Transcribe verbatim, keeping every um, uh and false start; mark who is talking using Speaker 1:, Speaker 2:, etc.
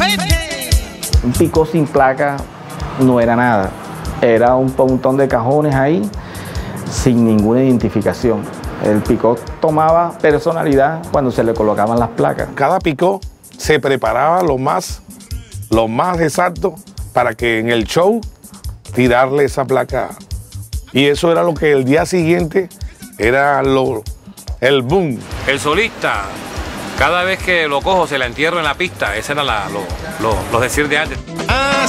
Speaker 1: Un picó sin placa no era nada, era un montón de cajones ahí sin ninguna identificación. El picó tomaba personalidad cuando se le colocaban las placas.
Speaker 2: Cada picó se preparaba lo más, lo más exacto para que en el show tirarle esa placa. Y eso era lo que el día siguiente era lo, el boom.
Speaker 3: El solista, cada vez que lo cojo se la entierro en la pista. Ese era la, lo, lo, los decir de antes.